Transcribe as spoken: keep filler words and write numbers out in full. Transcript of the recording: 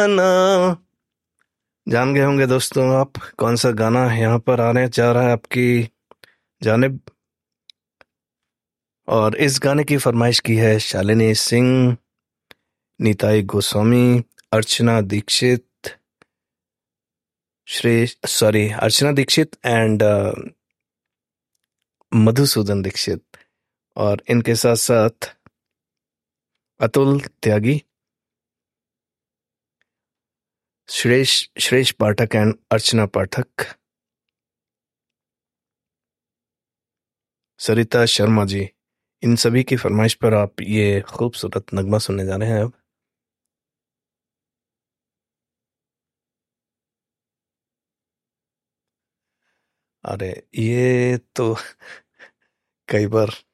गाना जान गए होंगे दोस्तों आप कौन सा गाना यहाँ पर आने जा रहा है आपकी जानिब। और इस गाने की फरमाइश की है शालिनी सिंह, नीताई गोस्वामी, अर्चना दीक्षित, श्रेष sorry Archana Dixit and Madhusudan Dixit. और इनके साथ साथ अतुल त्यागी, श्रेष श्रेष पाठक एंड अर्चना पाठक, सरिता शर्मा जी। इन सभी की फरमाइश पर आप ये खूबसूरत नगमा सुनने जा रहे हैं अब। अरे ये तो कई बार